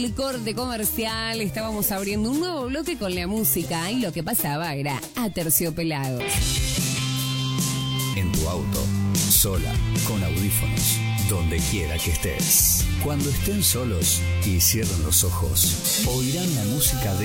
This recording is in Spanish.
El corte comercial, estábamos abriendo un nuevo bloque con la música y lo que pasaba era Aterciopelados. En tu auto, sola, con audífonos, donde quiera que estés. Cuando estén solos y cierren los ojos, oirán la música de